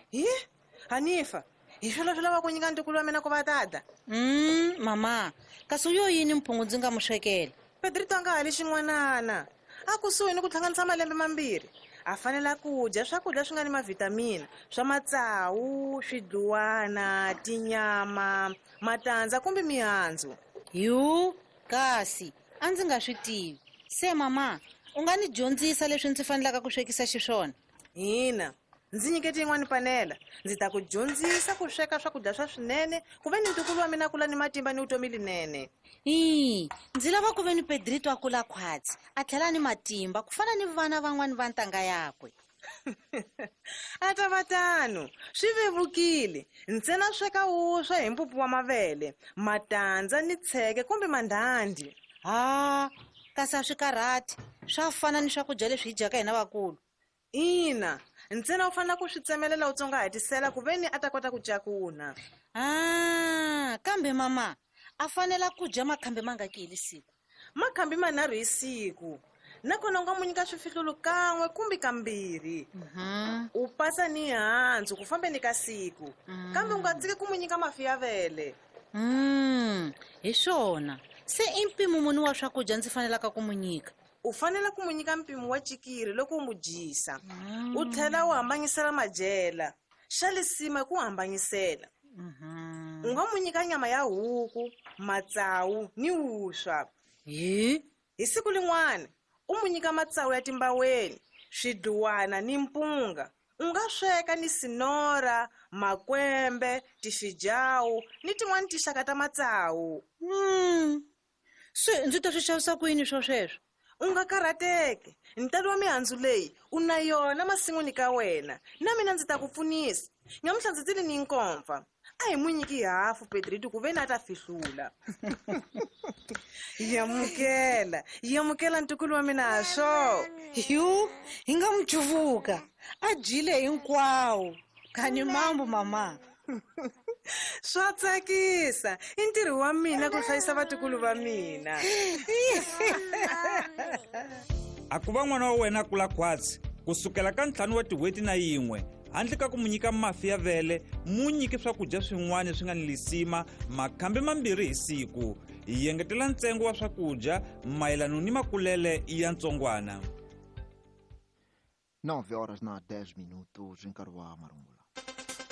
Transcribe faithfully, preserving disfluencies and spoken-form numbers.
Hi, Hanifa, hi swilo swi lava ku nyika ntukulu wa mina ku va tata. Mm, mama, kasi uyo yini mphungu ndzi nga mu swekela? Pedrito a nga hali xin'wanana. A kusuhi ni ku hlanganisa malembe mambirhi. A fanela ku dya swakudya swi nga ni mavitamina swa matsawu, swidluwana, tinyama, matandza kumbe mihandzu. Yu, kasi a ndzi nga swi tivi. Se mama, u nga ni dyondzisa leswi ndzi fanelaka ku swekisa xiswona? Hina, ndzi nyikete yin'wani panela. Ndzi ta ku dyondzisa ku sweka swakudya swa swinene ku ve ni ntukulu wa mina kula ni matimba ni vutomi linene. Hi, ndzi lava ku ve ni Pedrito a kula khwatsi a tlhela ni matimba ku fana ni vana van'wani va ntanga yakwe. A ta va tano swi vevukile ntsena sweka wuswa hi mpupu wa mavele, matandza ni tsheke kumbe mandhandhi. Ha, kasi a swi karhati swa fana ni swakudya leswi hi dyaka hina vakulu. Ina, ntsena u fanele ku swi tsemelela u tsongahatisela ku ve ni a ta kota ku cakuna. Ah, kambe mama a fanela ku dya makhambi mangaki hi siku? Makhambi manharhu hi siku. Nakona u nga mu nyika swifihlulu kan'we kumbe kambirhi. U pasa ni handzu ku fambeni ka siku. Kambe u nga tsiki ku mu nyika mafi ya vele. Mm, hi swona. Se i mpimo muni wa swakudya ndzi fanelaka ku mu nyika? U fanele ku mu nyika mpimo wa cikiri loko u n'wi dyisa. U tlhela u hambanyisela madyela. Xa lisima ku hambanyisela. U nga mu nyika nyama ya huku, matsawu ni wuswa. Hi? Hi siku lin'wana, u mu nyika matsawu ya timbaweni, swidluwana ni mpunga. U nga sweka ni sinora, makwembe, tifijawu ni tin'wani tixaka ta matsawu. Mm. Se ndzi ta swi xavisa ku yini swo sweswo? U nga karhateki. Ntalo wa mihandzu leyi u na yona masin'wini ka wena. Na mina ndzi ta ku pfunisa. Nyamuhla ndzi tile ni nkomfa. A hi mu nyiki hafu Pedrito ku ve ni a ta fihlula. Yamukela, yamukela ntukulu wa mina ha swo. Yu, hi nga mu chuvuka. A dyile hinkwawo. Kani mambo mama. Swa tsakisa. I ntirho wa mina ku hlayisa vatukulu va mina. A ku va n'wana wa wena kula khwatsi kusukela ka ntlhanu wa tin'hweti na yin'we handle ka ku mu nyika mafi ya vele mu nyiki swakudya swin'wana swi nga ni lisima makhambi mambirhi hi siku. Hi yengetela ntsengo wa swakudya mayelano ni makulele ya ntsongwana. nove horas na dez minutos em Caruá, Marungu.